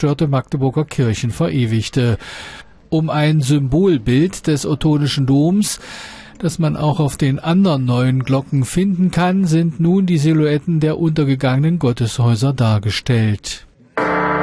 zerstörte Magdeburger Kirchen verewigte. Um ein Symbolbild des Ottonischen Doms, das man auch auf den anderen neuen Glocken finden kann, sind nun die Silhouetten der untergegangenen Gotteshäuser dargestellt.